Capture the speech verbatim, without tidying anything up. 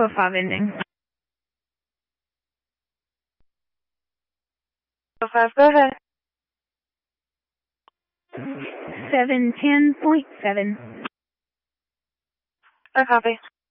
oh five ending. oh five, go ahead. seven ten point seven. I copy.